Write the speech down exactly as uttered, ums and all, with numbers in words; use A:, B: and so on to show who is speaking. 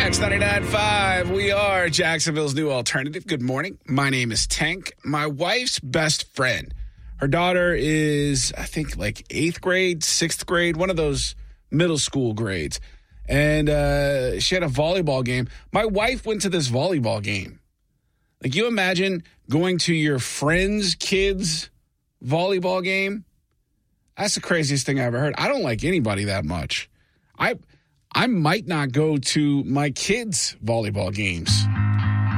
A: X ninety-nine point five. We are Jacksonville's new alternative. Good morning. My name is Tank. My wife's best friend. Her daughter is, I think, like eighth grade, sixth grade, one of those middle school grades. And uh, she had a volleyball game. My wife went to this volleyball game. Like, you imagine going to your friend's kid's volleyball game? That's the craziest thing I ever heard. I don't like anybody that much. I I might not go to my kids' volleyball games.